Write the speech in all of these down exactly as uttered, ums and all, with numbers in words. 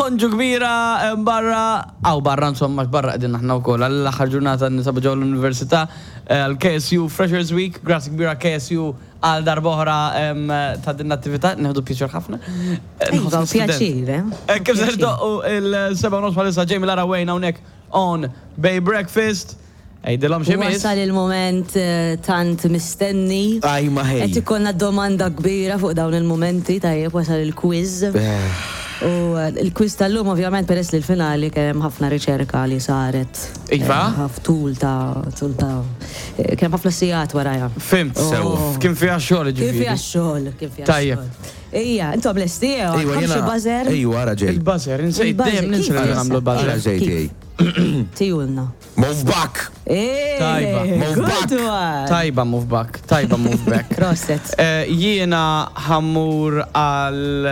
Bonġu kbira barra, għaw barra insomma barra għedin naħna u koll, għall-axar ġurnata nisabu ġew l-Università, l-K S U Freshers Week, grazzi kbira K S U għal darboħra ta' din attività, neħdu pjaċir ħafna. Ejwa, pjaċir, eh? Kif zerdo il-seba nos palissa ġej mill-ara wejna unek on Bay Breakfast. Ejdilom xemis. Wasal il-moment tant mistenni. Aj maħej. Qed ikollna domanda kbira fuq dawn il-momenti tajjeb wasal il-quiz. U il-quiz tal-lum ovvjament peress li l-finali kemm ħafna riċerka li saret. Iva? Tul ta' tul ta' kemm ħafna sijat warajha. Fimt, sew. Kien fiha xogħol ġifieri. Kien fiha xogħol, kien fiha Tajjeb. Ija, intom lesti jew xi bażer? Ejwa raġej. Il-bażer, insejt dejjem ninsi li nagħmlu l-bażer. Raġej tiegħi. Tijulna. Move back. Tajba. Move back. Tajba move back. Tajba move back. Crosset. Jiena ħammur għal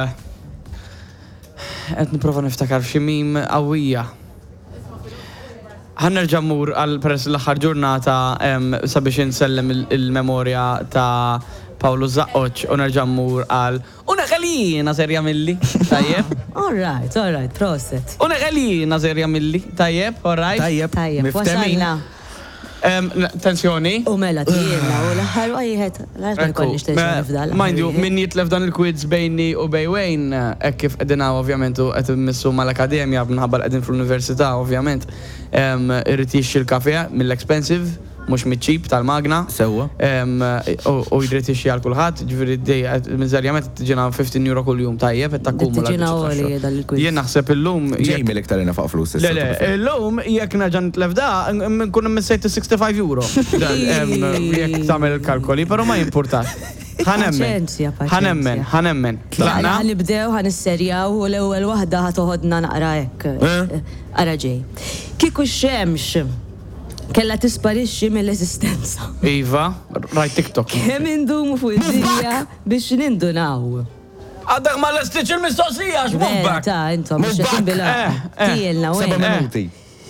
qed nipprova niftakar xi mim qawwija. Ħanerġa' mmur għal peress l-aħħar ġurnata sabiex insellem il-memorja ta' Paolo Zaqqoċ u nerġa' mmur għal una ħalina serja milli, tajjeb. All right, all right, proset. Una ħalina serja milli, tajjeb, all right. Tajjeb. Tajjeb, wasalna. Tensjoni. U mela tijelna, u l-ħar għajħet, l-ħar kollix tensjoni f'dal. Mind you, min jitlef dan il-quiz bejni u bej Wayne, ek kif edina ovvjament u għed missu mal-akademja, minħabba għedin fl-università ovvjament, irrit jixxi l-kafe mill-expensive, mux mit-cheap tal-magna. Sewa. U jidrit jixxi għal kulħadd, ġifieri d-dej, miżerjament t-ġina fifteen euro kull jum tajjeb, t-takkumula. T-ġina għoli dal-quiz. Jien naħseb il-lum. Ġejmi l-iktar jena faq flus. Le, le, il-lum jek naġan t-lef da, nkun missejt sixty-five euro. Jek tamel il-kalkoli, pero ma jimportax. Ħanemmen, ħanemmen, ħanemmen. Tlaqna? Ħanibdew, ħanisserjaw u l-ewwel waħda ħatoħodna naqra hekk. Ara ġej. Kieku x-xemx kella tisparixxi mill-eżistenza. Iva, rajt TikTok. Kemm indumu fuq id-dinja biex nindunaw. Għadak ma l-istiċ il-mistoqsija, x'mubbak? Ta' intom biex tinbila. Tijelna, u Seba minuti.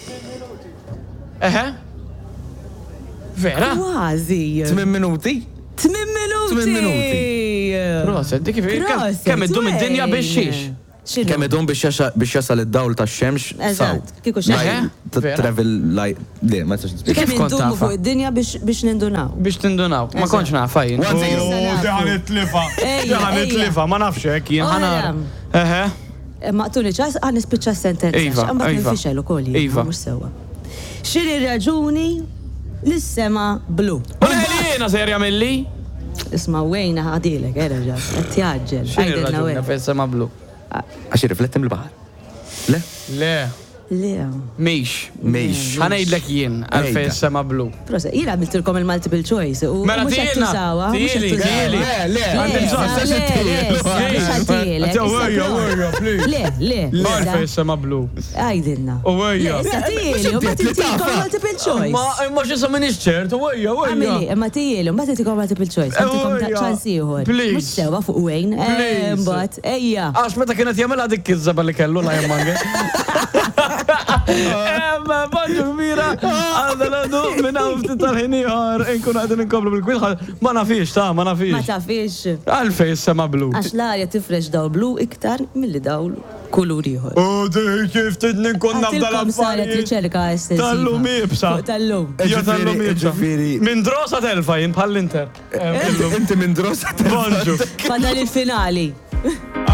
Eħe? Vera? Kważi. Tmin minuti? Tmin minuti! Tmin minuti. Proset, dik kemm iddum id-dinja biex xiex? Kemm idum biex jasal id-dawl tax-xemx. Eżatt, kieku xemx. Travel light. Le, ma tistax nispjega. Kemm indumu fuq id-dinja biex nindunaw. Biex tindunaw. Ma kontx nafa jien. One zero. Deħan it-tlifa. Deħan it-tlifa, ma nafx hekk jien ħanar. Eħe. Ma tuni ċas għan nispiċċa sentenza. Iva, Għambat iva. nfixel ukoll jien. Iva. Mhux sewwa. X'inhi raġuni l-sema blu? Jiena serja milli? Isma' wejna ħadilek, erġa', qed tjaġġel. X'inhi Għajdilna raġuni wejn. fis-sema blu? Għax irriflettem il-baħar. Le? Le. Le. Miex. Mejx. Ħanejdlek jien għalfejn sema blu. Prosa, jina għamiltilkom il-multiple choice. u Mela mhux qed tielna. tużawha, mhux qed Tieli, tużawha. tieli. Le, le. Għandek Le, bżonn, le, se le, issa, mhux għatilek, Ġew, issa wejja, pro- wejja, please. Le, le, Għalfejn issa. sema blu. Għajdilna. U wejja. Le, issa tieli, u ma tintikom multiple choice. Ma imma x'issa minix ċert, u wejja, Għamili, wejja. imma tieli, ma tintikom multiple choice. Eh, Tintikom wejja. ċans ieħor. Please. Mhux sewwa fuq wejn. Please. Mbagħad, ejja. Għax meta kienet jagħmilha dik iż-żaba li kellu la jemmanga. Emma, bonġu kbira, għadda l-għadu minna ufti tal-ħiniħor, inkun għadin inkomplu bil-kwil, ma nafix, ta' ma Ma nafix. tafix. Għalfej sema blu. Għax l-arja tifrex dawl blu iktar mill-li dawl kulur ieħor. U di kif tidni nkun nafda Għatilkom saret l-affarijiet. riċerka estensiva. Tal-lum ibsa. Fuq Tal-lum. Ja tal-lum ibsa. Ġifieri- Min drosa telfa jien bħall-inter. Inti minn drosa. Bonġu. Fadal il-finali.